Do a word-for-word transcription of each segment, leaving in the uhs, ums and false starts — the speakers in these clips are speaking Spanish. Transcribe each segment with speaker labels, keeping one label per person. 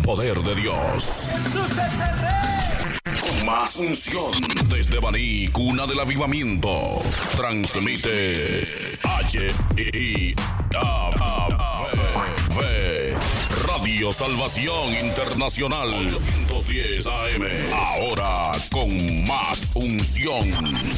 Speaker 1: poder de Dios.
Speaker 2: Jesús es el Rey.
Speaker 1: Con más unción desde Baní, cuna del avivamiento. Transmite H I A V Radio Salvación Internacional ochocientos diez A M. Ahora con más unción.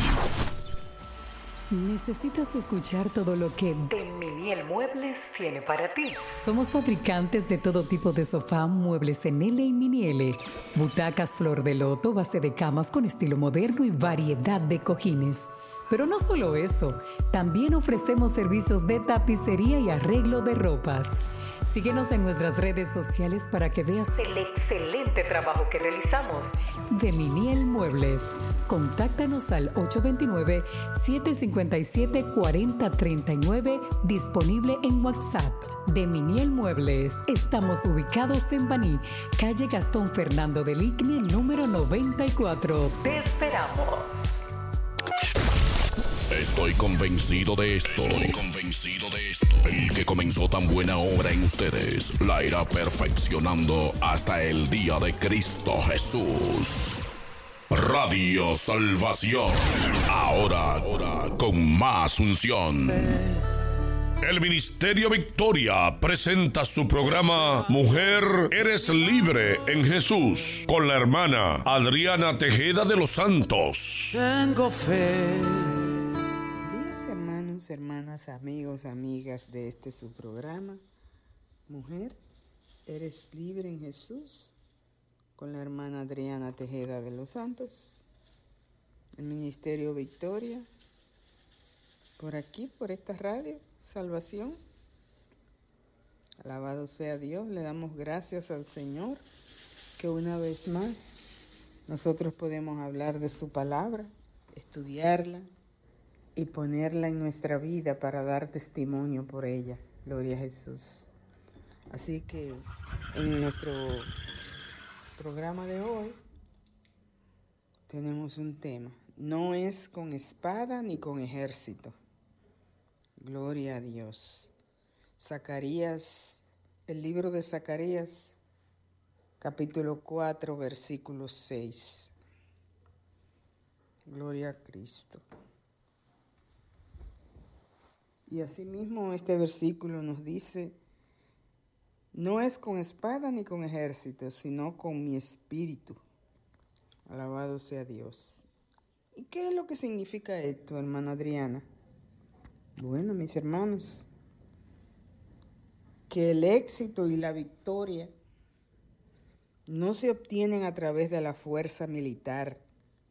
Speaker 3: ¿Necesitas escuchar todo lo que De Miniel Muebles tiene para ti? Somos fabricantes de todo tipo de sofá, muebles en L y mini L, butacas flor de loto, base de camas con estilo moderno y variedad de cojines. Pero no solo eso, también ofrecemos servicios de tapicería y arreglo de ropas. Síguenos en nuestras redes sociales para que veas el excelente trabajo que realizamos. De Miniel Muebles. Contáctanos al ocho dos nueve, siete cinco siete, cuatro cero tres nueve, disponible en WhatsApp. De Miniel Muebles. Estamos ubicados en Baní, calle Gastón Fernando del Igne, número noventa y cuatro. Te esperamos.
Speaker 1: Estoy convencido de esto. Estoy convencido de esto. El que comenzó tan buena obra en ustedes la irá perfeccionando hasta el día de Cristo Jesús. Radio Salvación. Ahora, ahora con más unción. El Ministerio Victoria presenta su programa Mujer, eres libre en Jesús, con la hermana Adriana Tejeda de los Santos.
Speaker 4: Tengo fe.
Speaker 5: Hermanos, hermanas, amigos, amigas de este su programa, Mujer, eres libre en Jesús, con la hermana Adriana Tejeda de los Santos, el Ministerio Victoria, por aquí, por esta radio, Salvación. Alabado sea Dios, le damos gracias al Señor, que una vez más nosotros podemos hablar de su palabra, estudiarla, y ponerla en nuestra vida para dar testimonio por ella. Gloria a Jesús. Así que en nuestro programa de hoy tenemos un tema. No es con espada ni con ejército. Gloria a Dios. Zacarías, el libro de Zacarías, capítulo cuatro, versículo seis. Gloria a Cristo. Y asimismo este versículo nos dice, no es con espada ni con ejército, sino con mi espíritu. Alabado sea Dios. ¿Y qué es lo que significa esto, hermana Adriana? Bueno, mis hermanos, que el éxito y la victoria no se obtienen a través de la fuerza militar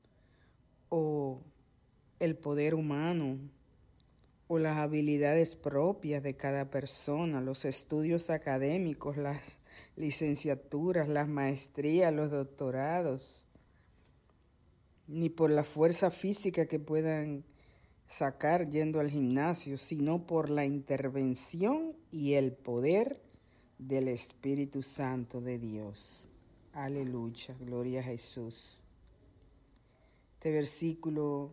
Speaker 5: o el poder humano, o las habilidades propias de cada persona, los estudios académicos, las licenciaturas, las maestrías, los doctorados, ni por la fuerza física que puedan sacar yendo al gimnasio, sino por la intervención y el poder del Espíritu Santo de Dios. Aleluya, gloria a Jesús. Este versículo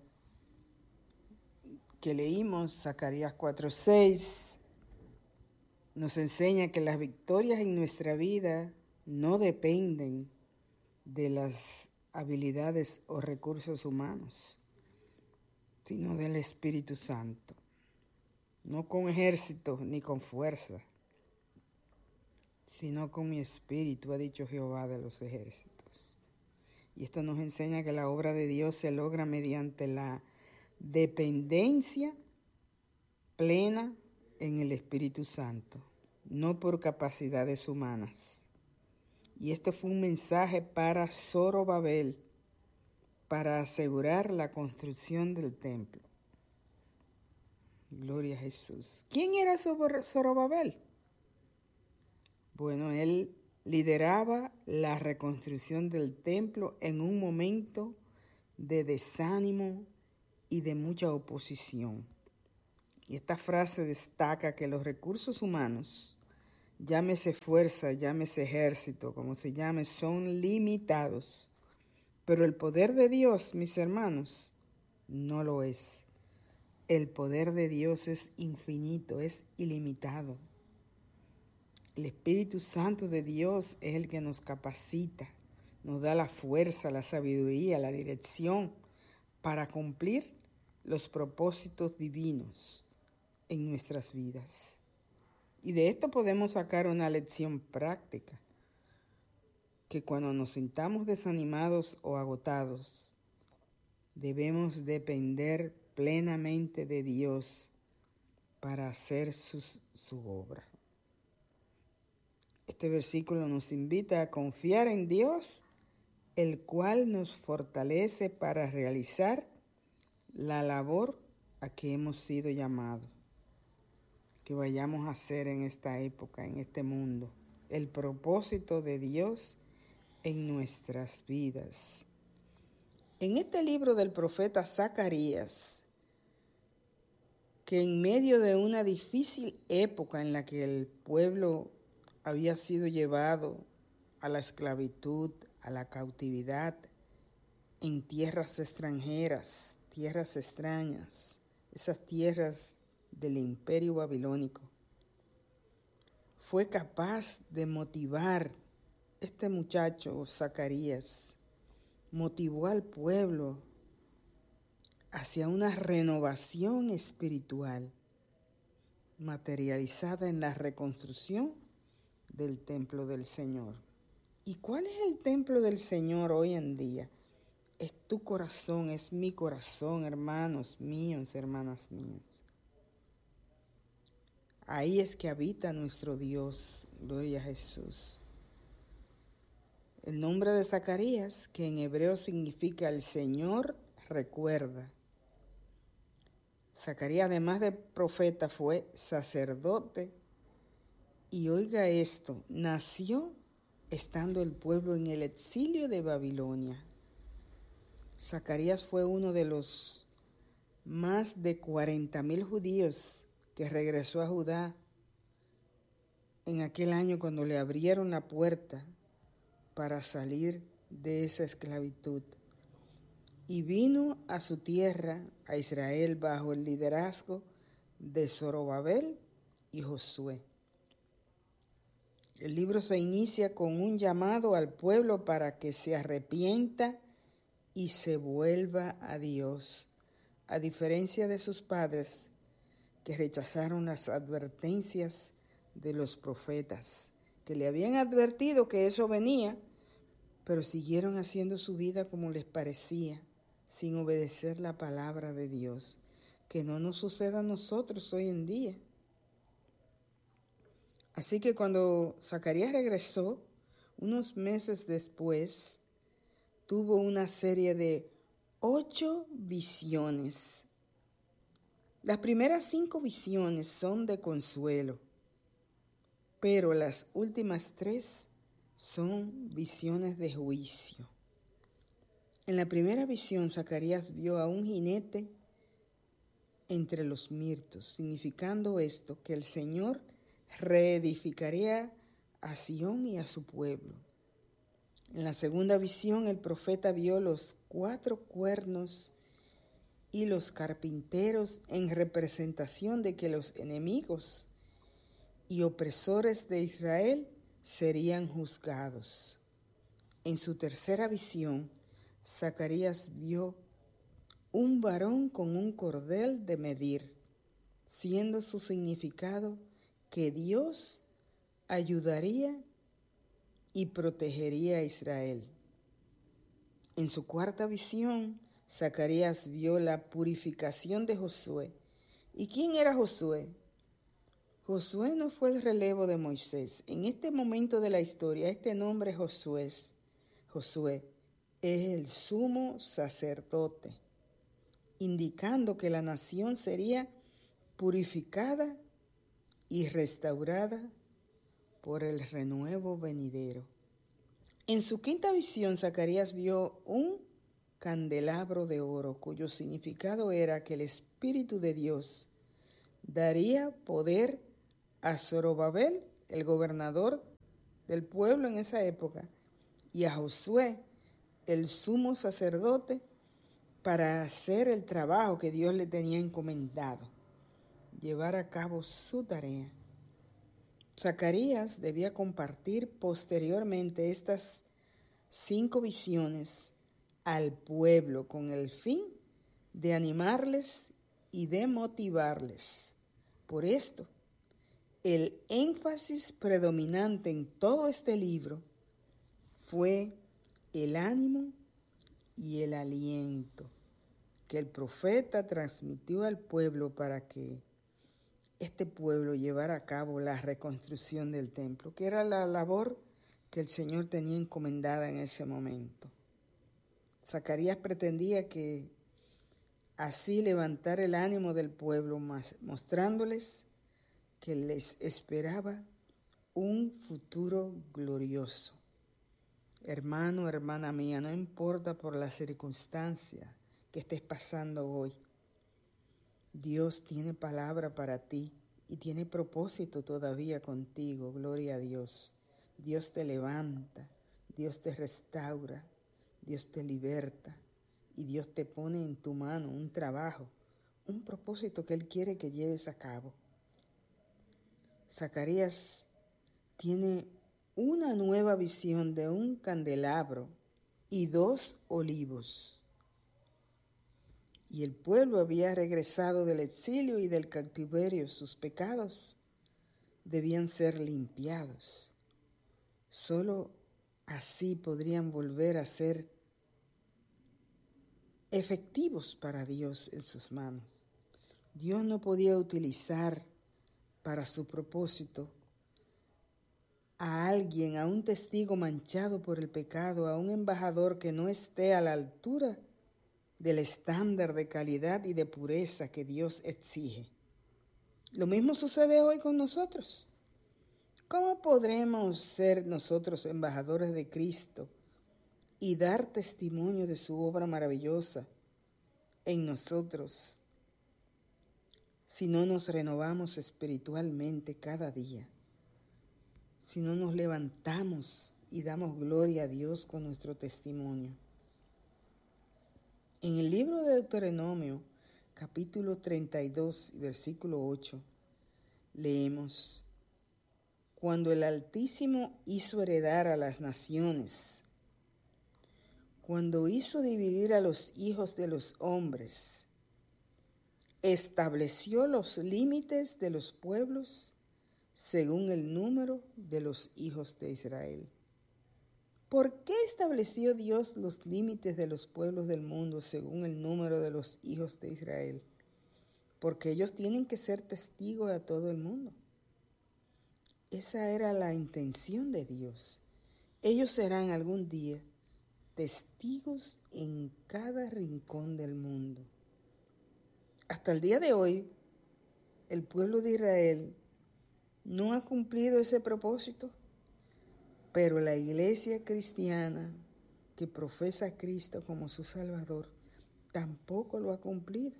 Speaker 5: que leímos, Zacarías cuatro seis, nos enseña que las victorias en nuestra vida no dependen de las habilidades o recursos humanos, sino del Espíritu Santo. No con ejército ni con fuerza, sino con mi espíritu, ha dicho Jehová de los ejércitos. Y esto nos enseña que la obra de Dios se logra mediante la dependencia plena en el Espíritu Santo, no por capacidades humanas. Y este fue un mensaje para Zorobabel, para asegurar la construcción del templo. Gloria a Jesús. ¿Quién era Zorobabel? Bueno, él lideraba la reconstrucción del templo en un momento de desánimo y de mucha oposición. Y esta frase destaca que los recursos humanos, llámese fuerza, llámese ejército, como se llame, son limitados. Pero el poder de Dios, mis hermanos, no lo es. El poder de Dios es infinito, es ilimitado. El Espíritu Santo de Dios es el que nos capacita, nos da la fuerza, la sabiduría, la dirección para cumplir los propósitos divinos en nuestras vidas. Y de esto podemos sacar una lección práctica, que cuando nos sintamos desanimados o agotados, debemos depender plenamente de Dios para hacer su, su obra. Este versículo nos invita a confiar en Dios, el cual nos fortalece para realizar la labor a que hemos sido llamados, que vayamos a hacer en esta época, en este mundo, el propósito de Dios en nuestras vidas. En este libro del profeta Zacarías, que en medio de una difícil época en la que el pueblo había sido llevado a la esclavitud, a la cautividad, en tierras extranjeras, tierras extrañas, esas tierras del imperio babilónico, fue capaz de motivar este muchacho Zacarías, motivó al pueblo hacia una renovación espiritual materializada en la reconstrucción del templo del Señor. ¿Y cuál es el templo del Señor hoy en día? Es tu corazón, es mi corazón, hermanos míos, hermanas mías. Ahí es que habita nuestro Dios, gloria a Jesús. El nombre de Zacarías, que en hebreo significa el Señor recuerda. Zacarías, además de profeta, fue sacerdote. Y oiga esto, nació estando el pueblo en el exilio de Babilonia. Zacarías fue uno de los más de cuarenta mil judíos que regresó a Judá en aquel año cuando le abrieron la puerta para salir de esa esclavitud. Y vino a su tierra, a Israel, bajo el liderazgo de Zorobabel y Josué. El libro se inicia con un llamado al pueblo para que se arrepienta y se vuelva a Dios, a diferencia de sus padres que rechazaron las advertencias de los profetas, que le habían advertido que eso venía, pero siguieron haciendo su vida como les parecía, sin obedecer la palabra de Dios. Que no nos suceda a nosotros hoy en día. Así que cuando Zacarías regresó, unos meses después, tuvo una serie de ocho visiones. Las primeras cinco visiones son de consuelo, pero las últimas tres son visiones de juicio. En la primera visión, Zacarías vio a un jinete entre los mirtos, significando esto, que el Señor reedificaría a Sión y a su pueblo. En la segunda visión, el profeta vio los cuatro cuernos y los carpinteros en representación de que los enemigos y opresores de Israel serían juzgados. En su tercera visión, Zacarías vio un varón con un cordel de medir, siendo su significado que Dios ayudaría y protegería a Israel. En su cuarta visión, Zacarías vio la purificación de Josué. ¿Y quién era Josué? Josué no fue el relevo de Moisés. En este momento de la historia, este nombre Josué, Josué es el sumo sacerdote, indicando que la nación sería purificada y restaurada por el renuevo venidero. En su quinta visión, Zacarías vio un candelabro de oro, cuyo significado era que el Espíritu de Dios daría poder a Zorobabel, el gobernador del pueblo en esa época, y a Josué, el sumo sacerdote, para hacer el trabajo que Dios le tenía encomendado, llevar a cabo su tarea. Zacarías debía compartir posteriormente estas cinco visiones al pueblo con el fin de animarles y de motivarles. Por esto, el énfasis predominante en todo este libro fue el ánimo y el aliento que el profeta transmitió al pueblo para que este pueblo llevara a cabo la reconstrucción del templo, que era la labor que el Señor tenía encomendada en ese momento. Zacarías pretendía que así levantar el ánimo del pueblo, mostrándoles que les esperaba un futuro glorioso. Hermano, hermana mía, no importa por la circunstancia que estés pasando hoy, Dios tiene palabra para ti y tiene propósito todavía contigo, gloria a Dios. Dios te levanta, Dios te restaura, Dios te liberta y Dios te pone en tu mano un trabajo, un propósito que Él quiere que lleves a cabo. Zacarías tiene una nueva visión de un candelabro y dos olivos. Y el pueblo había regresado del exilio y del cautiverio. Sus pecados debían ser limpiados. Solo así podrían volver a ser efectivos para Dios en sus manos. Dios no podía utilizar para su propósito a alguien, a un testigo manchado por el pecado, a un embajador que no esté a la altura del estándar de calidad y de pureza que Dios exige. Lo mismo sucede hoy con nosotros. ¿Cómo podremos ser nosotros embajadores de Cristo y dar testimonio de su obra maravillosa en nosotros si no nos renovamos espiritualmente cada día? Si no nos levantamos y damos gloria a Dios con nuestro testimonio. En el libro de Deuteronomio, capítulo treinta y dos, versículo ocho, leemos: Cuando el Altísimo hizo heredar a las naciones, cuando hizo dividir a los hijos de los hombres, estableció los límites de los pueblos según el número de los hijos de Israel. ¿Por qué estableció Dios los límites de los pueblos del mundo según el número de los hijos de Israel? Porque ellos tienen que ser testigos a todo el mundo. Esa era la intención de Dios. Ellos serán algún día testigos en cada rincón del mundo. Hasta el día de hoy, el pueblo de Israel no ha cumplido ese propósito. Pero la iglesia cristiana que profesa a Cristo como su Salvador tampoco lo ha cumplido.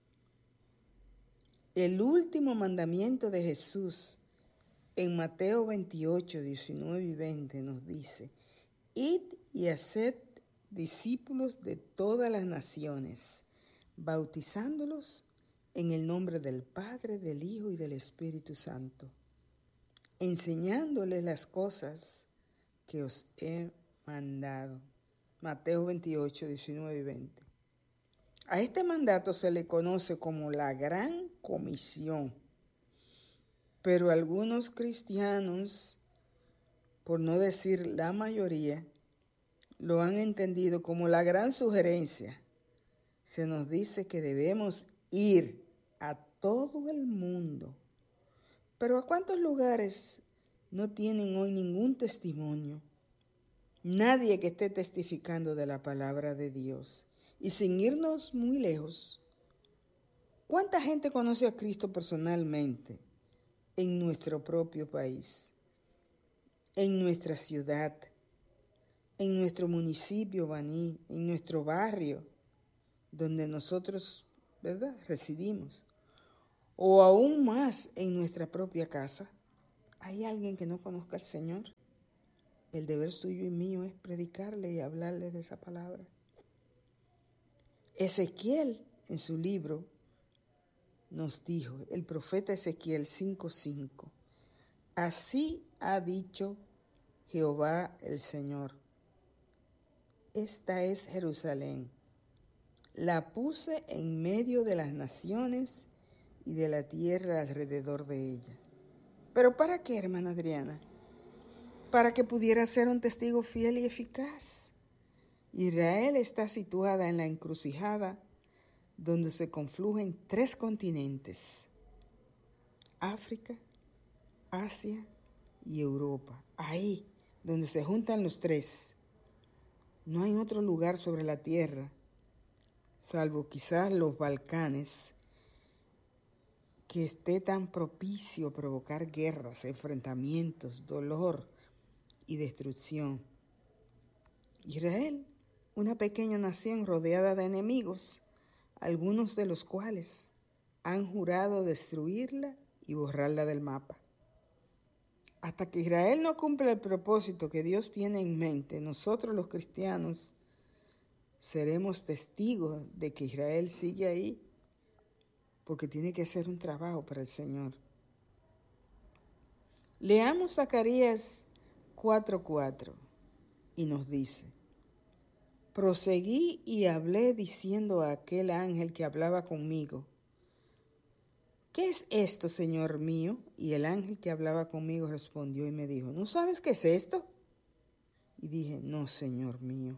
Speaker 5: El último mandamiento de Jesús en Mateo veintiocho, diecinueve y veinte nos dice: Id y haced discípulos de todas las naciones, bautizándolos en el nombre del Padre, del Hijo y del Espíritu Santo, enseñándoles las cosas que os he mandado. Mateo veintiocho, diecinueve y veinte. A este mandato se le conoce como la Gran Comisión, pero algunos cristianos, por no decir la mayoría, lo han entendido como la Gran Sugerencia. Se nos dice que debemos ir a todo el mundo. Pero ¿a cuántos lugares no tienen hoy ningún testimonio? Nadie que esté testificando de la palabra de Dios. Y sin irnos muy lejos, ¿cuánta gente conoce a Cristo personalmente en nuestro propio país, en nuestra ciudad, en nuestro municipio, Baní, en nuestro barrio, donde nosotros, ¿verdad?, residimos? O aún más en nuestra propia casa. ¿Hay alguien que no conozca al Señor? El deber suyo y mío es predicarle y hablarle de esa palabra. Ezequiel, en su libro, nos dijo, el profeta Ezequiel cinco cinco, Así ha dicho Jehová el Señor. Esta es Jerusalén. La puse en medio de las naciones y de la tierra alrededor de ella. ¿Pero para qué, hermana Adriana? Para que pudiera ser un testigo fiel y eficaz. Israel está situada en la encrucijada donde se confluyen tres continentes: África, Asia y Europa. Ahí, donde se juntan los tres. No hay otro lugar sobre la tierra, salvo quizás los Balcanes, que esté tan propicio a provocar guerras, enfrentamientos, dolor y destrucción. Israel, una pequeña nación rodeada de enemigos, algunos de los cuales han jurado destruirla y borrarla del mapa. Hasta que Israel no cumpla el propósito que Dios tiene en mente, nosotros los cristianos seremos testigos de que Israel sigue ahí, porque tiene que hacer un trabajo para el Señor. Leamos Zacarías cuatro cuatro y nos dice: proseguí y hablé diciendo a aquel ángel que hablaba conmigo: ¿qué es esto, Señor mío? Y el ángel que hablaba conmigo respondió y me dijo: ¿no sabes qué es esto? Y dije: no, Señor mío.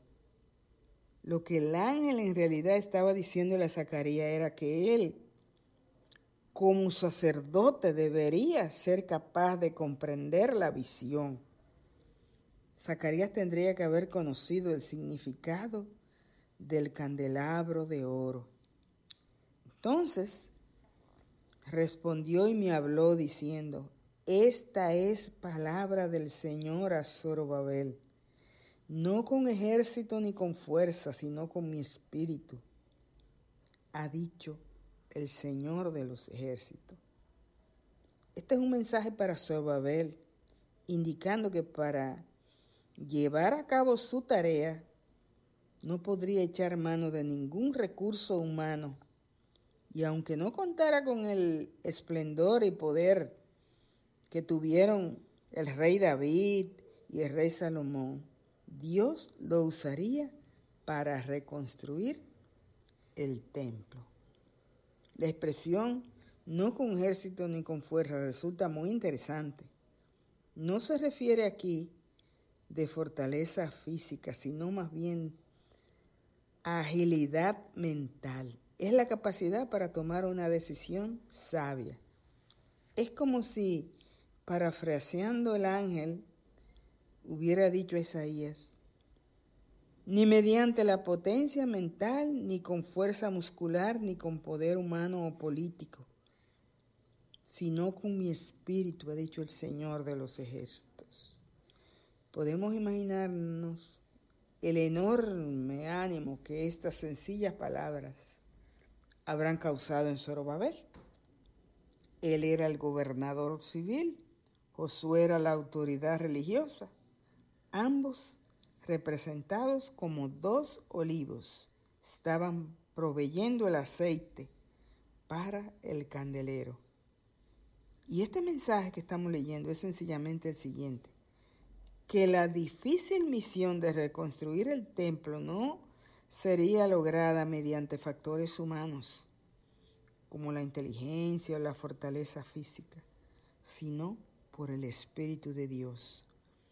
Speaker 5: Lo que el ángel en realidad estaba diciéndole a Zacarías era que él, como sacerdote, debería ser capaz de comprender la visión. Zacarías tendría que haber conocido el significado del candelabro de oro. Entonces respondió y me habló diciendo: esta es palabra del Señor a Zorobabel, no con ejército ni con fuerza, sino con mi espíritu, ha dicho el Señor de los ejércitos. Este es un mensaje para Zorobabel, indicando que para llevar a cabo su tarea no podría echar mano de ningún recurso humano, y aunque no contara con el esplendor y poder que tuvieron el rey David y el rey Salomón, Dios lo usaría para reconstruir el templo. La expresión no con ejército ni con fuerza resulta muy interesante. No se refiere aquí de fortaleza física, sino más bien a agilidad mental. Es la capacidad para tomar una decisión sabia. Es como si, parafraseando el ángel, hubiera dicho a Isaías: ni mediante la potencia mental, ni con fuerza muscular, ni con poder humano o político, sino con mi espíritu, ha dicho el Señor de los ejércitos. Podemos imaginarnos el enorme ánimo que estas sencillas palabras habrán causado en Zorobabel. Él era el gobernador civil, Josué era la autoridad religiosa, ambos representados como dos olivos, estaban proveyendo el aceite para el candelero. Y este mensaje que estamos leyendo es sencillamente el siguiente: que la difícil misión de reconstruir el templo no sería lograda mediante factores humanos, como la inteligencia o la fortaleza física, sino por el Espíritu de Dios.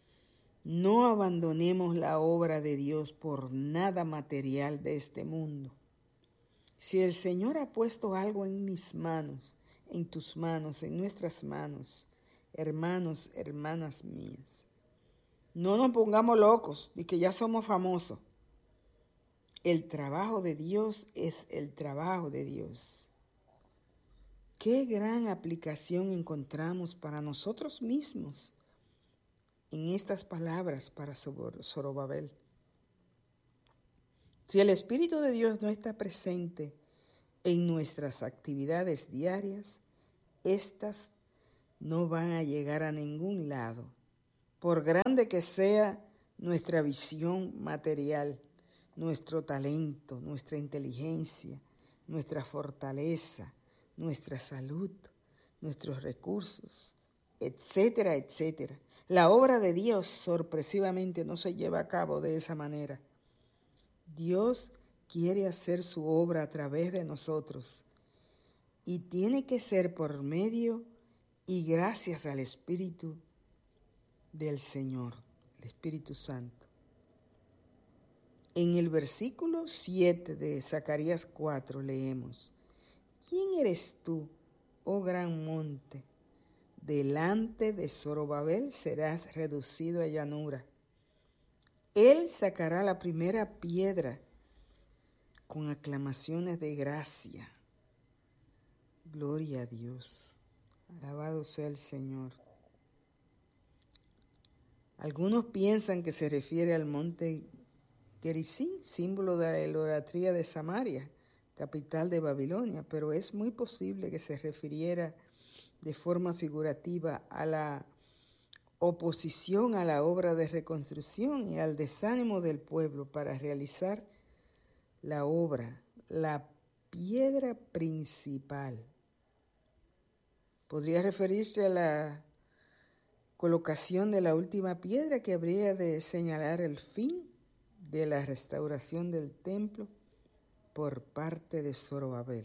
Speaker 5: No abandonemos la obra de Dios por nada material de este mundo. Si el Señor ha puesto algo en mis manos, en tus manos, en nuestras manos, hermanos, hermanas mías, no nos pongamos locos y que ya somos famosos. El trabajo de Dios es el trabajo de Dios. Qué gran aplicación encontramos para nosotros mismos en estas palabras para Zorobabel. Si el Espíritu de Dios no está presente en nuestras actividades diarias, estas no van a llegar a ningún lado, por grande que sea nuestra visión material, nuestro talento, nuestra inteligencia, nuestra fortaleza, nuestra salud, nuestros recursos, etcétera, etcétera. La obra de Dios sorpresivamente no se lleva a cabo de esa manera. Dios quiere hacer su obra a través de nosotros y tiene que ser por medio y gracias al Espíritu del Señor, el Espíritu Santo. En el versículo siete de Zacarías cuatro leemos: ¿Quién eres tú, oh gran monte? Delante de Zorobabel serás reducido a llanura. Él sacará la primera piedra con aclamaciones de gracia. Gloria a Dios. Alabado sea el Señor. Algunos piensan que se refiere al monte Gerizim, símbolo de la idolatría de Samaria, capital de Babilonia, pero es muy posible que se refiriera de forma figurativa a la oposición a la obra de reconstrucción y al desánimo del pueblo para realizar la obra, la piedra principal. Podría referirse a la colocación de la última piedra que habría de señalar el fin de la restauración del templo por parte de Zorobabel.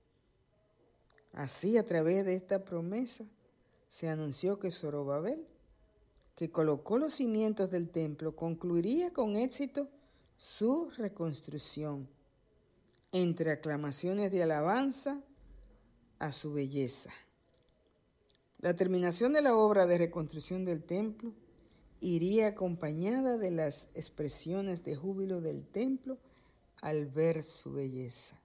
Speaker 5: Así, a través de esta promesa, se anunció que Zorobabel, que colocó los cimientos del templo, concluiría con éxito su reconstrucción, entre aclamaciones de alabanza a su belleza. La terminación de la obra de reconstrucción del templo iría acompañada de las expresiones de júbilo del templo al ver su belleza.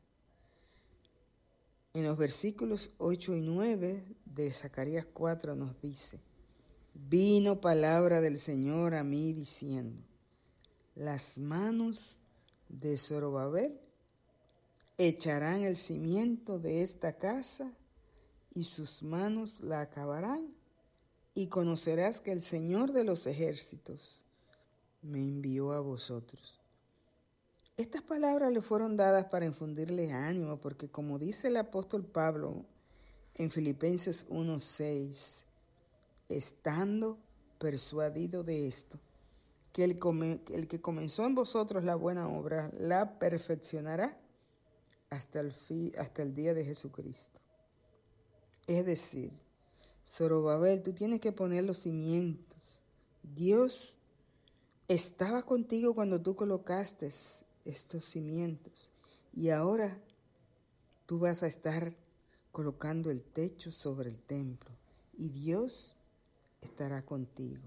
Speaker 5: En los versículos ocho y nueve de Zacarías cuatro nos dice: vino palabra del Señor a mí diciendo: las manos de Zorobabel echarán el cimiento de esta casa y sus manos la acabarán, y conocerás que el Señor de los ejércitos me envió a vosotros. Estas palabras le fueron dadas para infundirle ánimo, porque como dice el apóstol Pablo en Filipenses uno seis, estando persuadido de esto, que el, come, el que comenzó en vosotros la buena obra la perfeccionará hasta el, fi, hasta el día de Jesucristo. Es decir, Zorobabel, tú tienes que poner los cimientos. Dios estaba contigo cuando tú colocaste estos cimientos y ahora tú vas a estar colocando el techo sobre el templo y Dios estará contigo.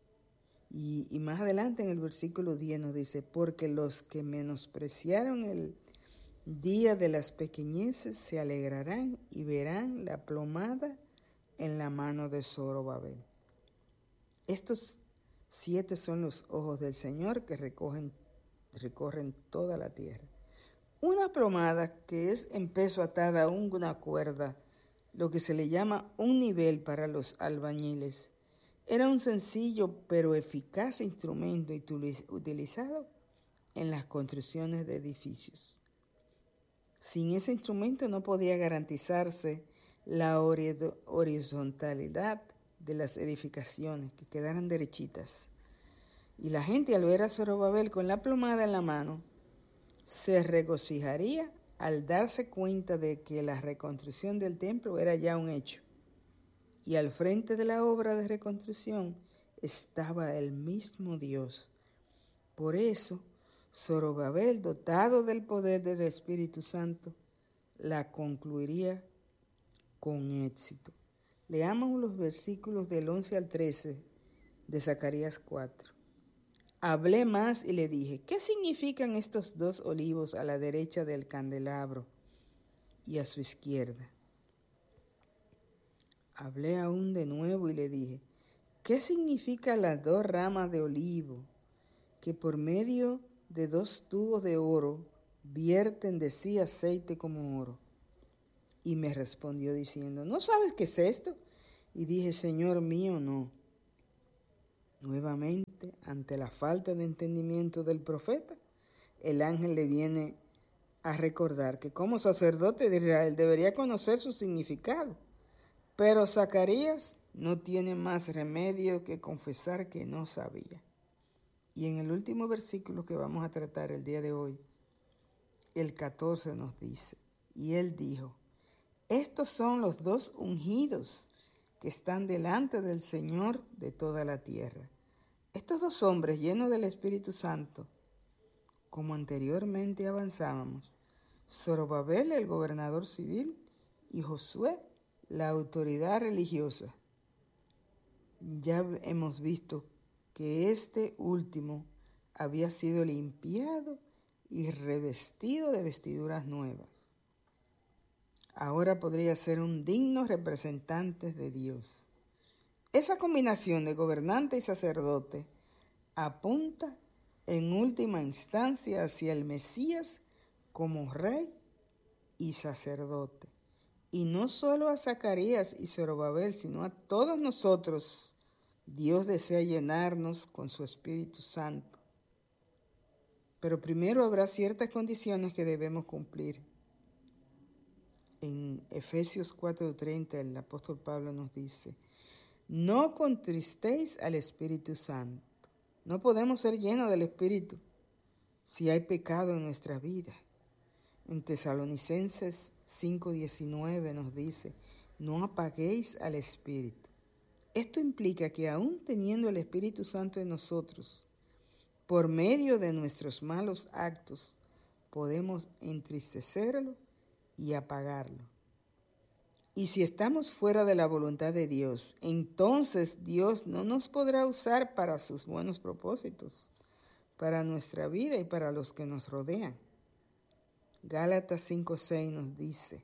Speaker 5: Y, y más adelante en el versículo diez nos dice: porque los que menospreciaron el día de las pequeñeces se alegrarán y verán la plomada en la mano de Zorobabel. Estos siete son los ojos del Señor que recogen, recorren toda la tierra. Una plomada que es en peso atada a una cuerda, lo que se le llama un nivel para los albañiles, era un sencillo pero eficaz instrumento utilizado en las construcciones de edificios. Sin ese instrumento no podía garantizarse la horizontalidad de las edificaciones, que quedaran derechitas. Y la gente, al ver a Zorobabel con la plomada en la mano, se regocijaría al darse cuenta de que la reconstrucción del templo era ya un hecho. Y al frente de la obra de reconstrucción estaba el mismo Dios. Por eso, Zorobabel, dotado del poder del Espíritu Santo, la concluiría con éxito. Leamos los versículos del once al trece de Zacarías cuatro. Hablé más y le dije: ¿qué significan estos dos olivos a la derecha del candelabro y a su izquierda? Hablé aún de nuevo y le dije: ¿qué significan las dos ramas de olivo que por medio de dos tubos de oro vierten de sí aceite como oro? Y me respondió diciendo: ¿no sabes qué es esto? Y dije: Señor mío, no. Nuevamente, ante la falta de entendimiento del profeta, el ángel le viene a recordar que como sacerdote de Israel debería conocer su significado. Pero Zacarías no tiene más remedio que confesar que no sabía. Y en el último versículo que vamos a tratar el día de hoy, el catorce nos dice, y él dijo, estos son los dos ungidos que están delante del Señor de toda la tierra. Estos dos hombres llenos del Espíritu Santo, como anteriormente avanzábamos, Zorobabel, el gobernador civil, y Josué, la autoridad religiosa. Ya hemos visto que este último había sido limpiado y revestido de vestiduras nuevas. Ahora podría ser un digno representante de Dios. Esa combinación de gobernante y sacerdote apunta en última instancia hacia el Mesías como rey y sacerdote. Y no solo a Zacarías y Zorobabel, sino a todos nosotros, Dios desea llenarnos con su Espíritu Santo. Pero primero habrá ciertas condiciones que debemos cumplir. En Efesios cuatro treinta el apóstol Pablo nos dice, no contristéis al Espíritu Santo. No podemos ser llenos del Espíritu si hay pecado en nuestra vida. En Tesalonicenses cinco diecinueve nos dice, no apaguéis al Espíritu. Esto implica que aún teniendo el Espíritu Santo en nosotros, por medio de nuestros malos actos, podemos entristecerlo y apagarlo. Y si estamos fuera de la voluntad de Dios, entonces Dios no nos podrá usar para sus buenos propósitos, para nuestra vida y para los que nos rodean. Gálatas cinco seis nos dice,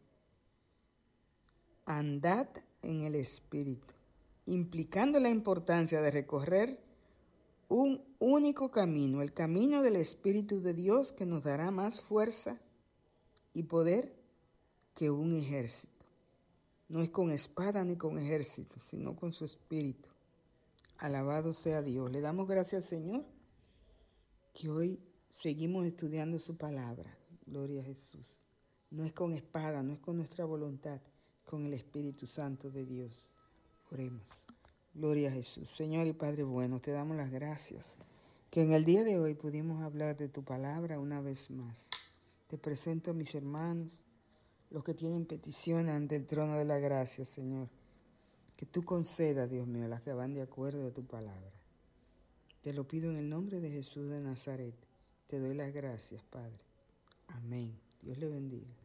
Speaker 5: andad en el Espíritu, implicando la importancia de recorrer un único camino, el camino del Espíritu de Dios, que nos dará más fuerza y poder que un ejército. No es con espada ni con ejército, sino con su Espíritu. Alabado sea Dios. Le damos gracias, Señor, que hoy seguimos estudiando su palabra. Gloria a Jesús. No es con espada, no es con nuestra voluntad, con el Espíritu Santo de Dios. Oremos. Gloria a Jesús. Señor y Padre bueno, te damos las gracias que en el día de hoy pudimos hablar de tu palabra una vez más. Te presento a mis hermanos, los que tienen peticiones ante el trono de la gracia, Señor. Que tú concedas, Dios mío, las que van de acuerdo a tu palabra. Te lo pido en el nombre de Jesús de Nazaret. Te doy las gracias, Padre. Amén. Dios le bendiga.